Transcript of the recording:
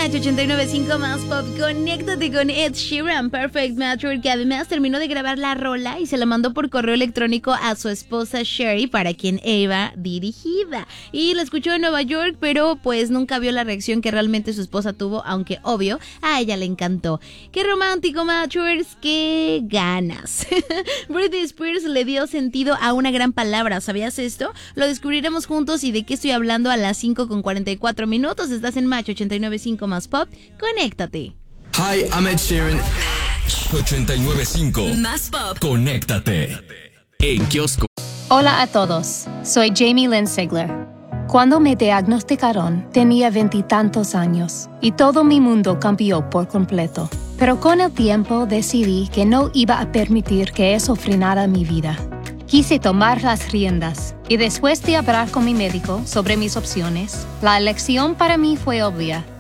Match 89.5 Más Pop. Conéctate con Ed Sheeran, Perfect Match, que además terminó de grabar la rola y se la mandó por correo electrónico a su esposa Sherry, para quien iba dirigida. Y la escuchó en Nueva York, pero pues nunca vio la reacción que realmente su esposa tuvo, aunque obvio, a ella le encantó. ¡Qué romántico, Matchers! ¡Qué ganas! Britney Spears le dio sentido a una gran palabra. ¿Sabías esto? Lo descubriremos juntos. ¿Y de qué estoy hablando? A las 5:44. Estás en Match 89.5 Más Pop. Conéctate. Hi, I'm Ed Sheeran. 89.5 Más Pop. Conéctate. En kiosco. Hola a todos, soy Jamie Lynn Sigler. Cuando me diagnosticaron, tenía 20 y tantos años y todo mi mundo cambió por completo. Pero con el tiempo decidí que no iba a permitir que eso frenara mi vida. Quise tomar las riendas y después de hablar con mi médico sobre mis opciones, la elección para mí fue obvia.